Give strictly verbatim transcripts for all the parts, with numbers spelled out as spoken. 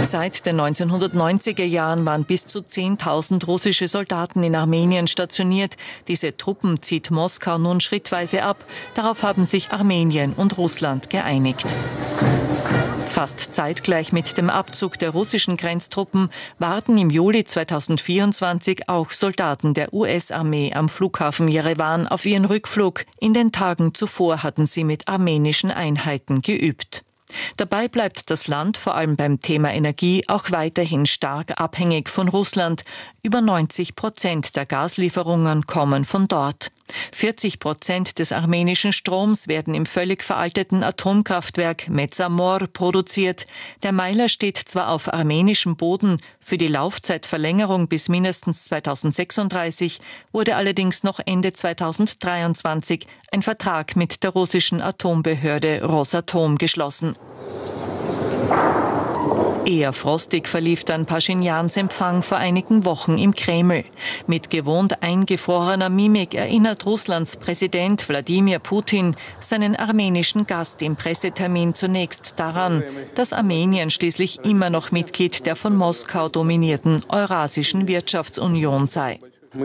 Seit den neunzehnhundertneunziger Jahren waren bis zu zehntausend russische Soldaten in Armenien stationiert. Diese Truppen zieht Moskau nun schrittweise ab. Darauf haben sich Armenien und Russland geeinigt. Fast zeitgleich mit dem Abzug der russischen Grenztruppen warten im Juli zweitausendvierundzwanzig auch Soldaten der U S-Armee am Flughafen Jerewan auf ihren Rückflug. In den Tagen zuvor hatten sie mit armenischen Einheiten geübt. Dabei bleibt das Land vor allem beim Thema Energie auch weiterhin stark abhängig von Russland. Über neunzig Prozent der Gaslieferungen kommen von dort. vierzig Prozent des armenischen Stroms werden im völlig veralteten Atomkraftwerk Metsamor produziert. Der Meiler steht zwar auf armenischem Boden, für die Laufzeitverlängerung bis mindestens zweitausendsechsunddreißig wurde allerdings noch Ende zweitausenddreiundzwanzig ein Vertrag mit der russischen Atombehörde Rosatom geschlossen. Eher frostig verlief dann Paschinjans Empfang vor einigen Wochen im Kreml. Mit gewohnt eingefrorener Mimik erinnert Russlands Präsident Wladimir Putin seinen armenischen Gast im Pressetermin zunächst daran, dass Armenien schließlich immer noch Mitglied der von Moskau dominierten Eurasischen Wirtschaftsunion sei.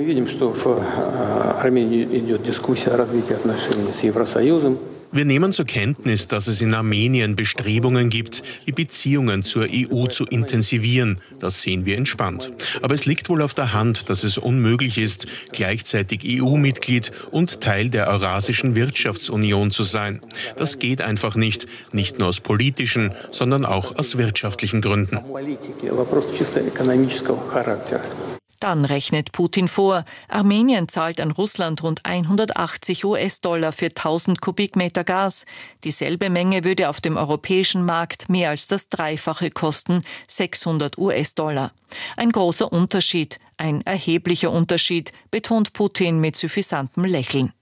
Wir nehmen zur Kenntnis, dass es in Armenien Bestrebungen gibt, die Beziehungen zur E U zu intensivieren. Das sehen wir entspannt. Aber es liegt wohl auf der Hand, dass es unmöglich ist, gleichzeitig E U-Mitglied und Teil der Eurasischen Wirtschaftsunion zu sein. Das geht einfach nicht, nicht nur aus politischen, sondern auch aus wirtschaftlichen Gründen. Dann rechnet Putin vor, Armenien zahlt an Russland rund hundertachtzig US-Dollar für tausend Kubikmeter Gas. Dieselbe Menge würde auf dem europäischen Markt mehr als das Dreifache kosten, sechshundert US-Dollar. Ein großer Unterschied, ein erheblicher Unterschied, betont Putin mit suffisantem Lächeln.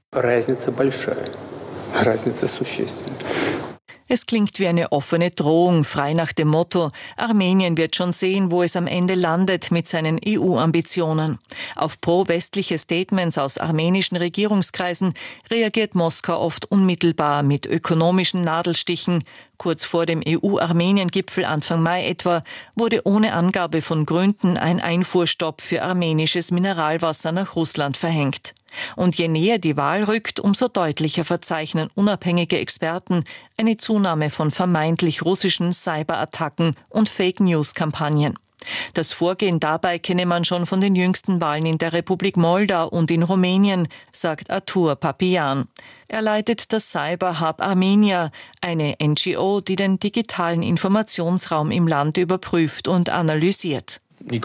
Es klingt wie eine offene Drohung, frei nach dem Motto, Armenien wird schon sehen, wo es am Ende landet mit seinen E U-Ambitionen. Auf pro-westliche Statements aus armenischen Regierungskreisen reagiert Moskau oft unmittelbar mit ökonomischen Nadelstichen. Kurz vor dem E U-Armenien-Gipfel Anfang Mai etwa wurde ohne Angabe von Gründen ein Einfuhrstopp für armenisches Mineralwasser nach Russland verhängt. Und je näher die Wahl rückt, umso deutlicher verzeichnen unabhängige Experten eine Zunahme von vermeintlich russischen Cyberattacken und Fake-News-Kampagnen. Das Vorgehen dabei kenne man schon von den jüngsten Wahlen in der Republik Moldau und in Rumänien, sagt Artur Papian. Er leitet das Cyber Hub Armenia, eine N G O, die den digitalen Informationsraum im Land überprüft und analysiert.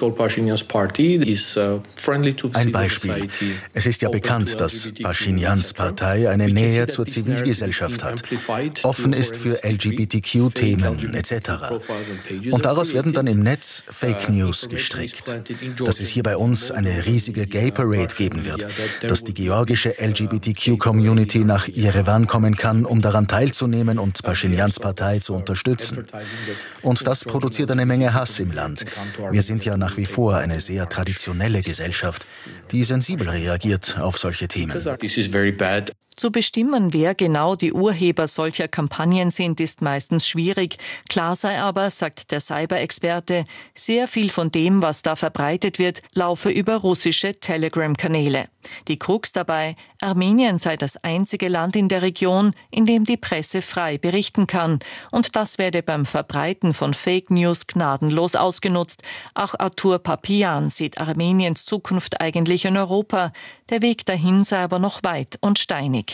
Ein Beispiel. Es ist ja bekannt, dass Paschinjans Partei eine Nähe zur Zivilgesellschaft hat, offen ist für L G B T Q-Themen et cetera. Und daraus werden dann im Netz Fake News gestrickt. Dass es hier bei uns eine riesige Gay Parade geben wird, dass die georgische L G B T Q-Community nach Jerewan kommen kann, um daran teilzunehmen und Paschinjans Partei zu unterstützen. Und das produziert eine Menge Hass im Land. Wir sind ja nach wie vor eine sehr traditionelle Gesellschaft, die sensibel reagiert auf solche Themen. Zu bestimmen, wer genau die Urheber solcher Kampagnen sind, ist meistens schwierig. Klar sei aber, sagt der Cyber-Experte, sehr viel von dem, was da verbreitet wird, laufe über russische Telegram-Kanäle. Die Krux dabei, Armenien sei das einzige Land in der Region, in dem die Presse frei berichten kann. Und das werde beim Verbreiten von Fake News gnadenlos ausgenutzt. Auch Artur Papian sieht Armeniens Zukunft eigentlich in Europa. Der Weg dahin sei aber noch weit und steinig.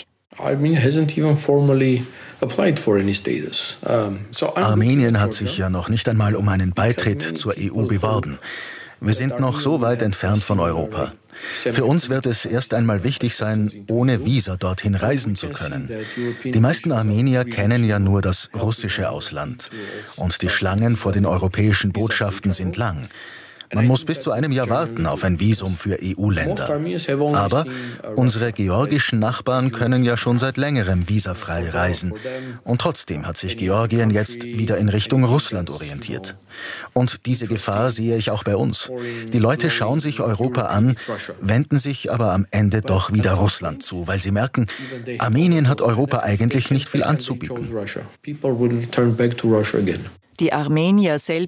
Armenien hat sich ja noch nicht einmal um einen Beitritt zur E U beworben. Wir sind noch so weit entfernt von Europa. Für uns wird es erst einmal wichtig sein, ohne Visa dorthin reisen zu können. Die meisten Armenier kennen ja nur das russische Ausland. Und die Schlangen vor den europäischen Botschaften sind lang. Man muss bis zu einem Jahr warten auf ein Visum für E U-Länder. Aber unsere georgischen Nachbarn können ja schon seit längerem visafrei reisen. Und trotzdem hat sich Georgien jetzt wieder in Richtung Russland orientiert. Und diese Gefahr sehe ich auch bei uns. Die Leute schauen sich Europa an, wenden sich aber am Ende doch wieder Russland zu, weil sie merken, Armenien hat Europa eigentlich nicht viel anzubieten. Die Armenier selbst